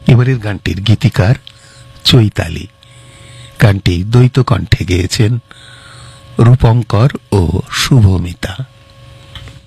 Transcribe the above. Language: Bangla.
এবারের গানটির গীতিকার চৈতালি। গানটি দ্বৈত কণ্ঠে গেয়েছেন রূপঙ্কর ও শুভমিতা।